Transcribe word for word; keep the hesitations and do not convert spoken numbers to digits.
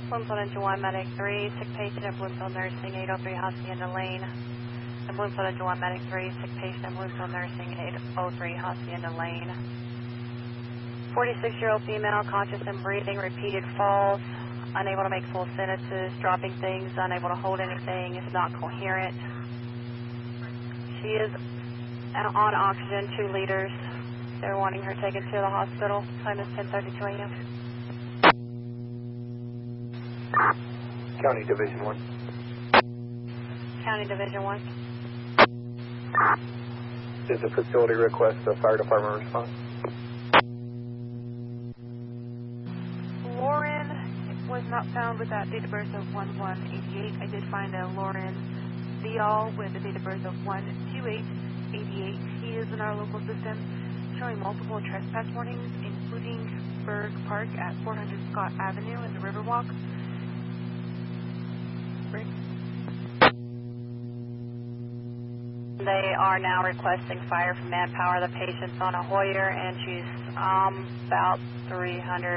Bloomfield Engine one, Medic three, sick patient at Bloomfield Nursing, eight oh three Hacienda Lane. And Bloomfield Engine one, Medic three, sick patient at Bloomfield Nursing, eight oh three Hacienda Lane. forty-six-year-old female, conscious and breathing, repeated falls, unable to make full sentences, dropping things, unable to hold anything, is not coherent. She is on oxygen, two liters. They're wanting her taken to the hospital. Time is ten thirty-two a m County Division one. County Division one. Did the facility request the fire department response? Lauren was not found with that date of birth of one one eighty-eight. I did find a Lauren Vial with a date of birth of one two eight eighty-eight. He is in our local system, showing multiple trespass warnings, including Berg Park at four hundred Scott Avenue in the Riverwalk. Rick? They are now requesting fire from manpower. The patient's on a Hoyer, and she's um, about three hundred